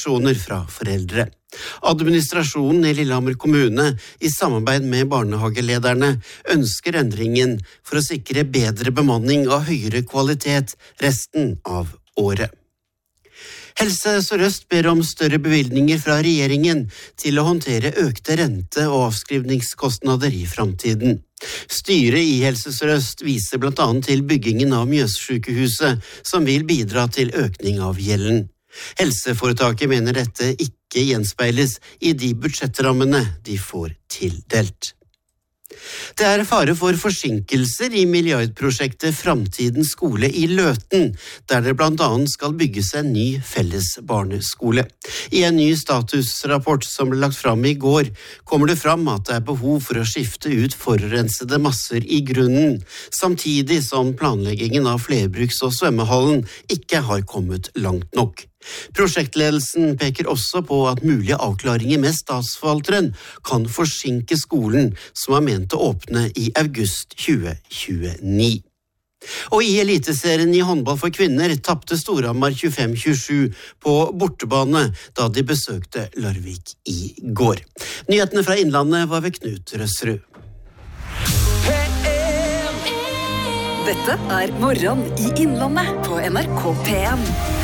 fra foreldre. Administrasjonen i Lillehammer kommune, i samarbeid med barnehagelederne, ønsker endringen for å sikre bedre bemanning og høyere kvalitet resten av året. Helse Sør-Øst ber om større bevilgninger fra regjeringen til å håndtere økte rente- og avskrivningskostnader i fremtiden. Styret i Helse Sør-Øst viser blant annet til byggingen av Mjøssykehuset, som vil bidra til økning av gjelden. Helseforetaket mener dette ikke gjenspeiles i de budsjettrammene de får tildelt. Det er fare for forsinkelser i milliardprosjektet Framtidens skole i Løten, der det blant annet skal bygges en ny felles barneskole. I en ny statusrapport som ble lagt fram i går, kommer det fram at det er behov for å skifte ut forurensede masser i grunnen, samtidig som planleggingen av flerbruks- og svømmehallen ikke har kommet langt nok. Prosjektledelsen peker også på at mulige avklaringer med Statsforvalteren kan forsinke skolen, som er ment å åpne i august 2029. Og i eliteserien i håndball for kvinner tappte Storhamar 25-27 på bortebane da de besøkte Larvik i går. Nyhetene fra Innlandet var ved Knut Røsrud. Dette er Morgen i Innlandet på NRK P1.